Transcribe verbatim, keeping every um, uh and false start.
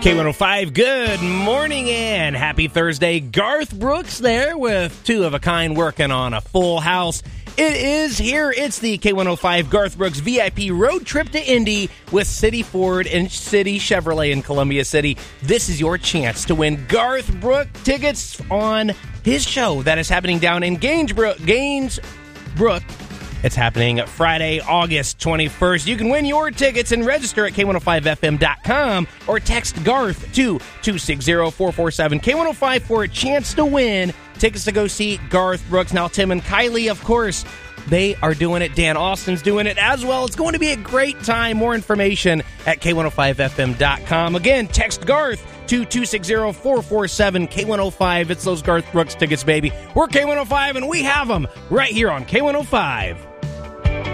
K one oh five, good morning and happy Thursday. Garth Brooks there with Two of a Kind working on a full house. It is here. It's the K one oh five Garth Brooks V I P road trip to Indy with City Ford and City Chevrolet in Columbia City. This is your chance to win Garth Brooks tickets on his show that is happening down in Gainesboro, Gainesboro. It's happening Friday, August twenty-first. You can win your tickets and register at K one oh five F M dot com or text Garth to two six zero, four four seven K one oh five for a chance to win tickets to go see Garth Brooks. Now, Tim and Kylie, of course, they are doing it. Dan Austin's doing it as well. It's going to be a great time. More information at K one oh five F M dot com. Again, text Garth to two six zero, four four seven K one oh five. It's those Garth Brooks tickets, baby. We're K one oh five, and we have them right here on K one oh five.